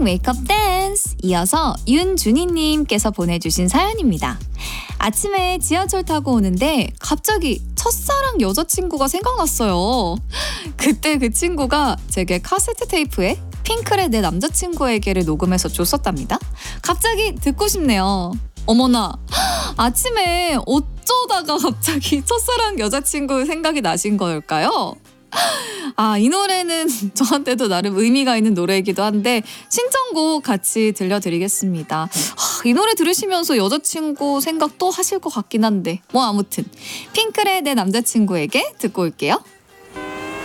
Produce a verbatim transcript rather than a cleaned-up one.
웨이크업 댄스! 이어서 윤준희님께서 보내주신 사연입니다. 아침에 지하철 타고 오는데 갑자기 첫사랑 여자친구가 생각났어요. 그때 그 친구가 제게 카세트 테이프에 핑클의 내 남자친구에게를 녹음해서 줬었답니다. 갑자기 듣고 싶네요. 어머나, 아침에 어쩌다가 갑자기 첫사랑 여자친구 생각이 나신 걸까요? 아, 이 노래는 저한테도 나름 의미가 있는 노래이기도 한데 신청곡 같이 들려드리겠습니다. 아, 이 노래 들으시면서 여자친구 생각 또 하실 것 같긴 한데 뭐 아무튼 핑클의 내 남자친구에게 듣고 올게요.